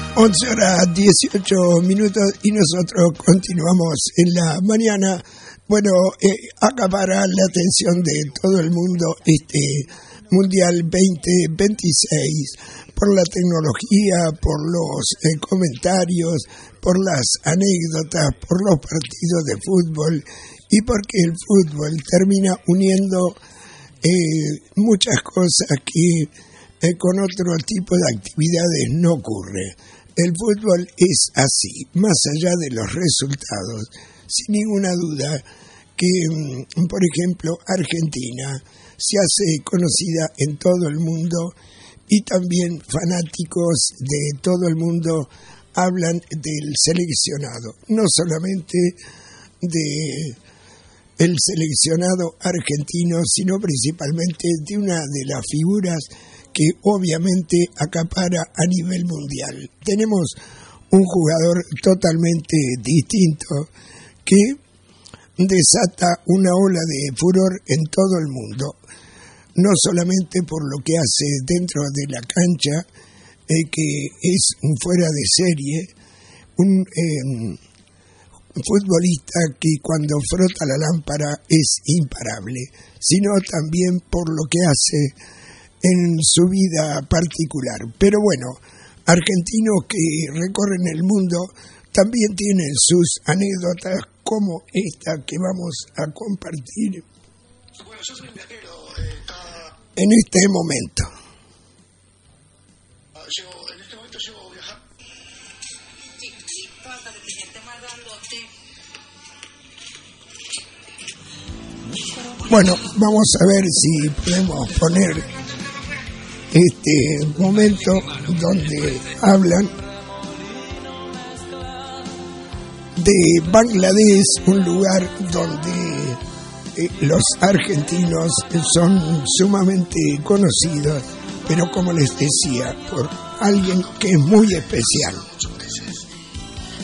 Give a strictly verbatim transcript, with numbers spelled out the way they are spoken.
once horas dieciocho minutos y nosotros continuamos en la mañana. Bueno, eh, acapara la atención de todo el mundo este Mundial veinte veintiséis por la tecnología, por los eh, comentarios, por las anécdotas, por los partidos de fútbol y porque el fútbol termina uniendo eh, muchas cosas que eh, con otro tipo de actividades no ocurre. El fútbol es así, más allá de los resultados, sin ninguna duda que, por ejemplo, Argentina se hace conocida en todo el mundo y también fanáticos de todo el mundo hablan del seleccionado, no solamente de el seleccionado argentino, sino principalmente de una de las figuras que obviamente acapara a nivel mundial. Tenemos un jugador totalmente distinto que desata una ola de furor en todo el mundo, no solamente por lo que hace dentro de la cancha, eh, que es un fuera de serie, un eh, futbolista que cuando frota la lámpara es imparable, sino también por lo que hace en su vida particular. Pero bueno, argentinos que recorren el mundo también tienen sus anécdotas como esta que vamos a compartir bueno, yo soy viajero, eh, está... en este momento. Ah, yo, en este momento llevo viajar. Bueno, vamos a ver si podemos poner este momento donde hablan de Bangladesh, un lugar donde eh, los argentinos son sumamente conocidos, pero como les decía, por alguien que es muy especial.